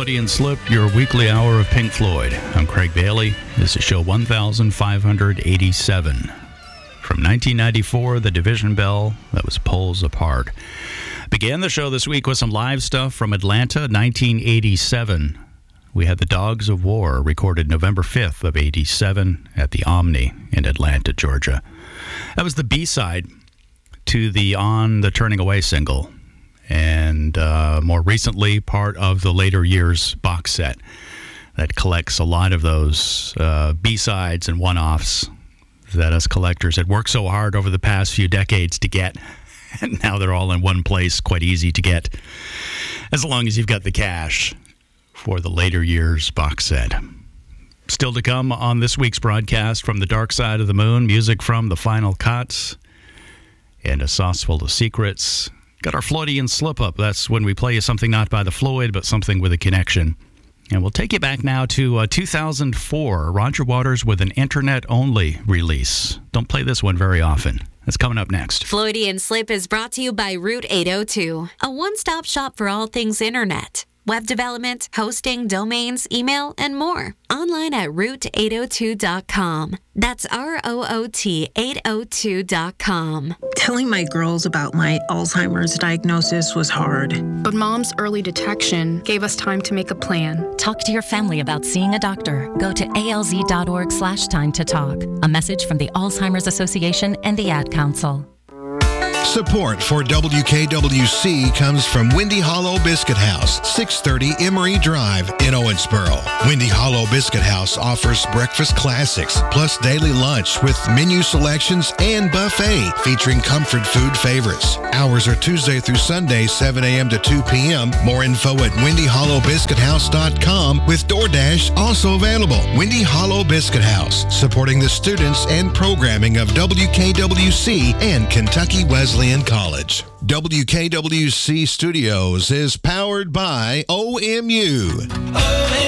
Freudian Slip, your weekly hour of Pink Floyd. I'm Craig Bailey. This is show 1587. From 1994, the Division Bell that was Poles Apart. Began the show this week with some live stuff from Atlanta, 1987. We had the Dogs of War, recorded November 5th of 87 at the Omni in Atlanta, Georgia. That was the B-side to the On the Turning Away single, and more recently, part of the later years box set that collects a lot of those B-sides and one-offs that us collectors had worked so hard over the past few decades to get, and now they're all in one place, quite easy to get, as long as you've got the cash for the later years box set. Still to come on this week's broadcast, From the Dark Side of the Moon, music from The Final Cuts, and A Sauce Full of Secrets. Got our Floydian slip-up. That's when we play you something not by the Floyd, but something with a connection. And we'll take you back now to 2004, Roger Waters with an internet-only release. Don't play this one very often. That's coming up next. Floydian Slip is brought to you by Route 802, a one-stop shop for all things internet. Web development, hosting, domains, email, and more. Online at root802.com. That's ROOT802.com. Telling my girls about my Alzheimer's diagnosis was hard. But Mom's early detection gave us time to make a plan. Talk to your family about seeing a doctor. Go to alz.org/time to talk. A message from the Alzheimer's Association and the Ad Council. Support for WKWC comes from Windy Hollow Biscuit House, 630 Emory Drive in Owensboro. Windy Hollow Biscuit House offers breakfast classics, plus daily lunch with menu selections and buffet featuring comfort food favorites. Hours are Tuesday through Sunday, 7 a.m. to 2 p.m. More info at windyhollowbiscuithouse.com with DoorDash also available. Windy Hollow Biscuit House, supporting the students and programming of WKWC and Kentucky Wesleyan College. WKWC Studios is powered by OMU.